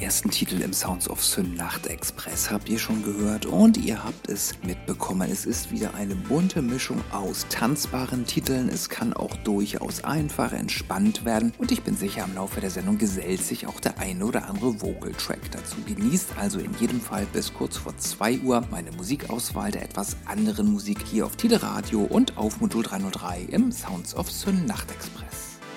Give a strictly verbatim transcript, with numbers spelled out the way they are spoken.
ersten Titel im Sounds of Syn Nachtexpress habt ihr schon gehört und ihr habt es mitbekommen. Es ist wieder eine bunte Mischung aus tanzbaren Titeln. Es kann auch durchaus einfach entspannt werden und ich bin sicher, im Laufe der Sendung gesellt sich auch der eine oder andere Vocal-Track dazu. Genießt also in jedem Fall bis kurz vor zwei Uhr meine Musikauswahl der etwas anderen Musik hier auf Tide Radio und auf Modul dreihundertdrei im Sounds of Syn Nachtexpress.